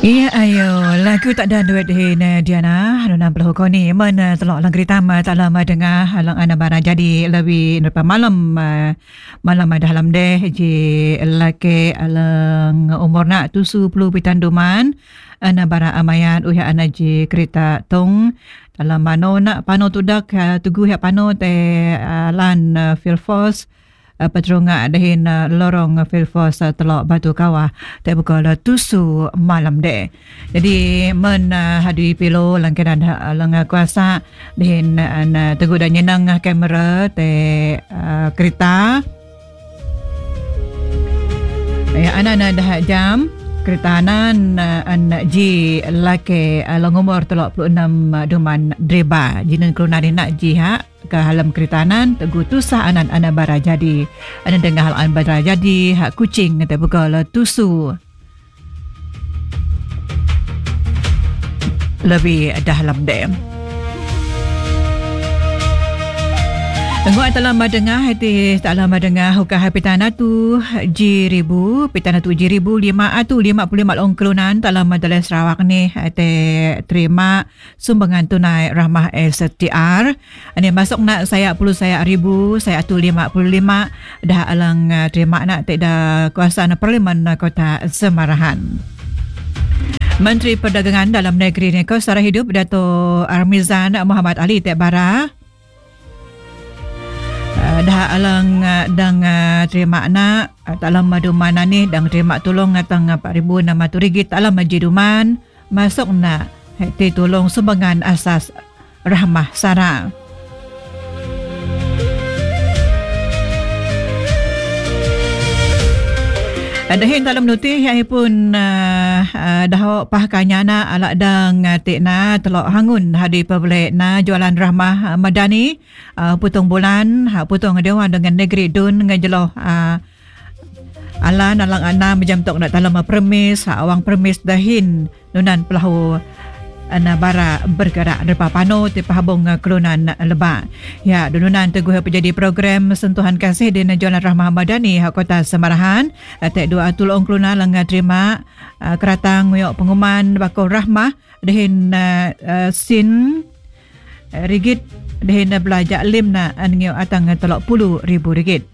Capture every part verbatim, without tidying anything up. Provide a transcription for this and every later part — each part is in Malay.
Iya ayo lagu tak ada duit hin Diana enam puluh kau ni mana telok lang kereta tak lama dengar halang ana barang jadi lebih lepas malam malam ada dalam deh je laki alang umur nak tujuh puluh pitanduman ana barang amayan uya ana je kereta tong dalam mano nak pano tudak tugu ya pano te lan field force Patrunga dahin uh, lorong Filfos uh, telok Batu Kawah tak pukul tujuh malam deh. Jadi men uh, hadi pilo langkanan uh, lang kuasa dahin uh, teguh dan nyenang kamera te uh, kereta. Ya anak-anak dah jam keretanan uh, anak ji laki uh, lang umur telok puluh enam uh, duman dreba jinan kelunari nak ji ha ke halam keretanan teguh tusah anan ana bara jadi ana dengar hal an bara jadi hak kucing kata buka tusu lebih dalam dem Tengok tak lama dengar hati tak lama dengar hukah pitana tu G ribu pitana tu G ribu lima atu lima puluh lima long kelunan tak lama dalam Sarawak ni hati terima sumbangan tunai Rahmah S T R ini masuk nak saya puluh saya ribu saya atu lima puluh lima dah alang terima nak tak ada kuasa Parlimen Kota Semarahan. Menteri Perdagangan Dalam Negeri ni kau secara hidup Dato' Armizan Muhammad Ali tak bara Uh, dah alang uh, dang uh, terima nak uh, tak lama duman ni dang terima tolong ngatang empat ribu enam ratus ringgit tak lama jiduman masuk nak hati tolong sumbangan asas Rahmah Sarah. Dahin dalam notih yang pun uh, uh, dah pahkanya na alak dang uh, tekna telok hangun hadi pebelek na jualan Rahmah uh, Madani uh, putung bulan ha putung dewan dengan negeri dun dengan jeloh uh, alan alang ana macam tok nak dalam permis ha awang permis dahin nunan pelahu ana bara bergerak depa pano te pahabong kelunan lebak ya dununan teguh penjadi program sentuhan kasih di Jualan Rahmah Madani hak Kota Semarahan te dua atul ong kelunan lang terima uh, keratang nguyok pengumuman bakul Rahmah dehin uh, uh, sin uh, ringgit dehin uh, belajak lim na an nguyok atang telok puluh ribu ringgit.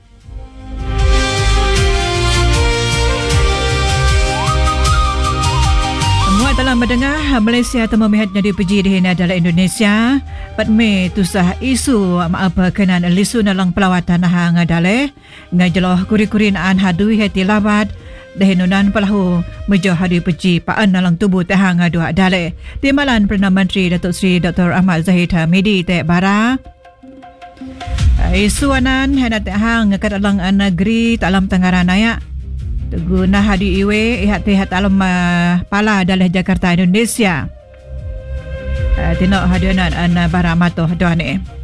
Dalam mendengar Malaysia temu melihat jadi peji di adalah Indonesia empat Mei tusah isu maaf kenan lisu nalang pelawatan hang adale ngajeloh kuri-kurin an hadu hati labat dehinunan pelahu mejo hadi peji paan nalang tubuh tahang dua adale timalan Perdana Menteri Datuk Seri Doktor Ahmad Zahid Hamidi te bara isu anan hendak hang kadalang negeri dalam Tenggara Nayak guna hadi iwe ihat ihat alam uh, pala dalam Jakarta Indonesia uh, tinok hadianan an uh, baramatoh doane